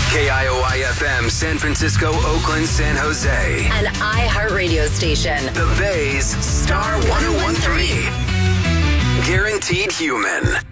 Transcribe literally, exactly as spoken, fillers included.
K I O I F M, San Francisco, Oakland, San Jose. An iHeartRadio station. The Bay's Star one oh one three. Guaranteed Human.